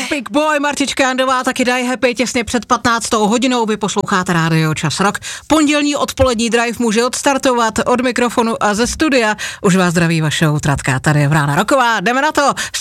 Big Boy, Martička Jandová, taky Die Happy těsně před 15. hodinou. Vy posloucháte rádio Čas Rock. Pondělní odpolední drive může odstartovat od mikrofonu a ze studia. Už vás zdraví vaše útratka. Tady je Vrána Roková. Jdeme na to.